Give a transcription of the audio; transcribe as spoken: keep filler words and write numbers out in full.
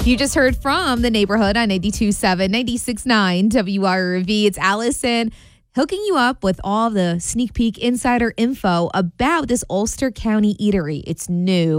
You just heard from the neighborhood on ninety-two point seven, ninety-six point nine W R V. It's Allison hooking you up with all the sneak peek insider info about this Ulster County eatery. It's new.